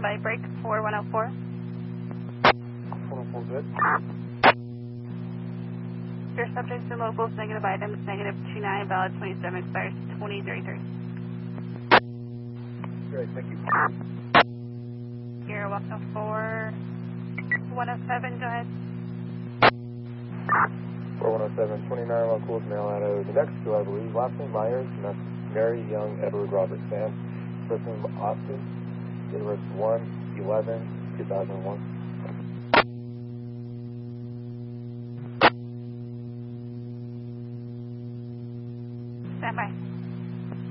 Standby break for 104. 104, good. Your subjects and locals, negative items, negative 29, valid 27, expires 2033. Great, thank you. You're welcome for 107, go ahead. 4107, 29 locals, mail out of New Mexico, I believe. Last name Myers, and that's Mary Young Edward Robert Sam. First name Austin, date of birth 1/11/2001. Standby.